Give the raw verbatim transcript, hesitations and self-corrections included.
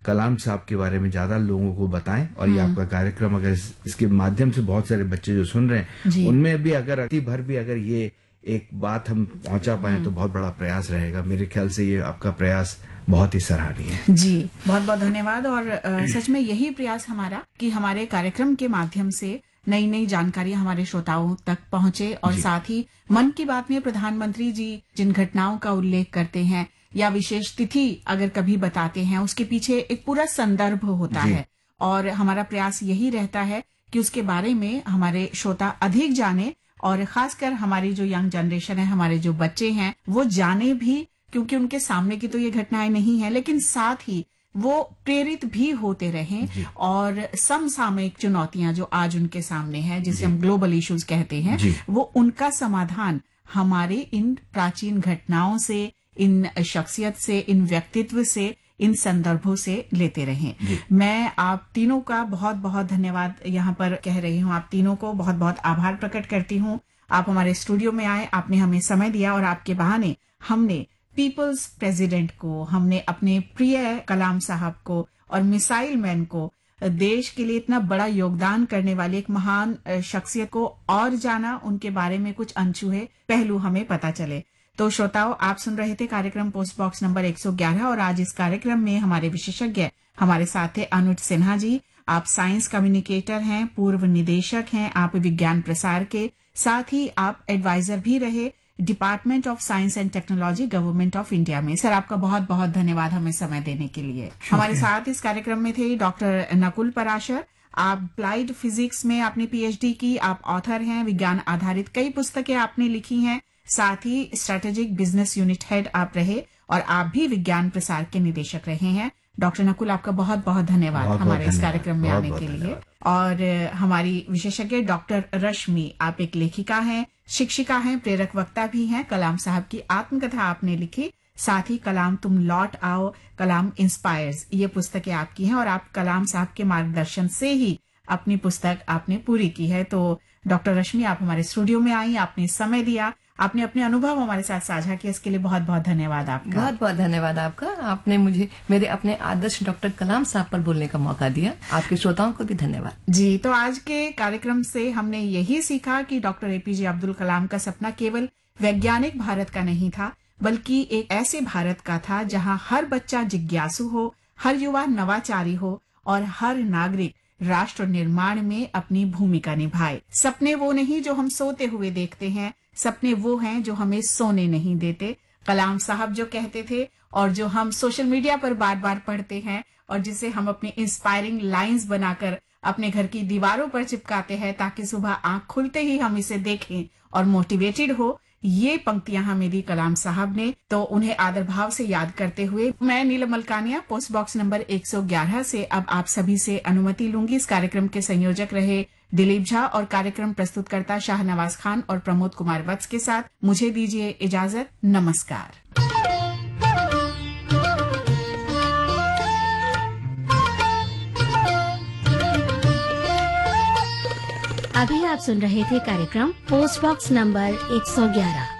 कलाम साहब के बारे में ज्यादा लोगों को बताएं। और ये आपका कार्यक्रम अगर इस, इसके माध्यम से बहुत सारे बच्चे जो सुन रहे हैं उनमें भी अगर अति भर भी अगर ये एक बात हम पहुंचा पाए तो बहुत बड़ा प्रयास रहेगा। मेरे ख्याल से ये आपका प्रयास बहुत ही सराहनीय है। जी, बहुत बहुत धन्यवाद। और आ, सच में यही प्रयास हमारा कि हमारे कार्यक्रम के माध्यम से नई नई जानकारी हमारे श्रोताओं तक पहुंचे और साथ ही मन की बात में प्रधानमंत्री जी जिन घटनाओं का उल्लेख करते हैं या विशेष तिथि अगर कभी बताते हैं उसके पीछे एक पूरा संदर्भ होता है और हमारा प्रयास यही रहता है कि उसके बारे में हमारे श्रोता अधिक जाने और खासकर हमारी जो यंग जनरेशन है, हमारे जो बच्चे हैं वो जाने भी, क्योंकि उनके सामने की तो ये घटनाएं नहीं है, लेकिन साथ ही वो प्रेरित भी होते रहें और समसामयिक चुनौतियां जो आज उनके सामने है, जिसे हम ग्लोबल इश्यूज कहते हैं, वो उनका समाधान हमारे इन प्राचीन घटनाओं से, इन शख्सियत से, इन व्यक्तित्व से, इन संदर्भों से लेते रहें। मैं आप तीनों का बहुत बहुत धन्यवाद यहाँ पर कह रही हूँ। आप तीनों को बहुत बहुत आभार प्रकट करती हूँ। आप हमारे स्टूडियो में आए, आपने हमें समय दिया और आपके बहाने हमने पीपल्स प्रेसिडेंट को, हमने अपने प्रिय कलाम साहब को और मिसाइल मैन को, देश के लिए इतना बड़ा योगदान करने वाली एक महान शख्सियत को और जाना, उनके बारे में कुछ अनछुए पहलू हमें पता चले। तो श्रोताओं, आप सुन रहे थे कार्यक्रम पोस्ट बॉक्स नंबर एक सौ ग्यारह और आज इस कार्यक्रम में हमारे विशेषज्ञ हमारे साथ थे अनुज सिन्हा जी। आप साइंस कम्युनिकेटर हैं, पूर्व निदेशक हैं आप विज्ञान प्रसार के, साथ ही आप एडवाइजर भी रहे department of science and technology government of India में। सर, आपका बहुत बहुत धन्यवाद हमें समय देने के लिए। हमारे साथ इस कार्यक्रम में थे डॉक्टर नकुल पराशर। आप अप्लाइड फिजिक्स में आपने पीएचडी की, आप ऑथर हैं, विज्ञान आधारित कई पुस्तकें आपने लिखी हैं, साथ ही स्ट्रेटेजिक बिजनेस यूनिट हेड आप रहे और आप भी विज्ञान प्रसार के निदेशक रहे हैं। डॉक्टर नकुल, आपका बहुत बहुत धन्यवाद बहुत हमारे बहुत इस कार्यक्रम में आने के लिए। और हमारी विशेषज्ञ डॉक्टर रश्मि, आप एक लेखिका हैं, शिक्षिका हैं, प्रेरक वक्ता भी हैं। कलाम साहब की आत्मकथा आपने लिखी, साथ ही कलाम तुम लौट आओ, कलाम इंस्पायर्स, ये पुस्तकें आपकी हैं और आप कलाम साहब के मार्गदर्शन से ही अपनी पुस्तक आपने पूरी की है। तो डॉक्टर रश्मि, आप हमारे स्टूडियो में आई, आपने समय दिया, आपने अपने अनुभव हमारे साथ साझा किया, इसके लिए बहुत बहुत धन्यवाद आपका। बहुत बहुत धन्यवाद आपका। आपने मुझे मेरे अपने आदर्श डॉक्टर कलाम साहब पर बोलने का मौका दिया। आपके श्रोताओं को भी धन्यवाद। जी, तो आज के कार्यक्रम से हमने यही सीखा कि डॉक्टर एपीजे अब्दुल कलाम का सपना केवल वैज्ञानिक भारत का नहीं था, बल्कि एक ऐसे भारत का था जहां हर बच्चा जिज्ञासु हो, हर युवा नवाचारी हो और हर नागरिक राष्ट्र निर्माण में अपनी भूमिका निभाए। सपने वो नहीं जो हम सोते हुए देखते हैं, सपने वो हैं जो हमें सोने नहीं देते। कलाम साहब जो कहते थे और जो हम सोशल मीडिया पर बार बार पढ़ते हैं और जिसे हम अपनी इंस्पायरिंग लाइंस बनाकर अपने घर की दीवारों पर चिपकाते हैं ताकि सुबह आंख खुलते ही हम इसे देखें और मोटिवेटेड हो, ये पंक्तियां हमें दी कलाम साहब ने। तो उन्हें आदर भाव से याद करते हुए मैं नीलम मलकानिया पोस्ट बॉक्स नंबर एक सौ ग्यारह से अब आप सभी से अनुमति लूंगी। इस कार्यक्रम के संयोजक रहे दिलीप झा और कार्यक्रम प्रस्तुतकर्ता शाहनवाज खान और प्रमोद कुमार वत्स के साथ मुझे दीजिए इजाजत। नमस्कार। अभी आप सुन रहे थे कार्यक्रम पोस्ट बॉक्स नंबर एक सौ ग्यारह।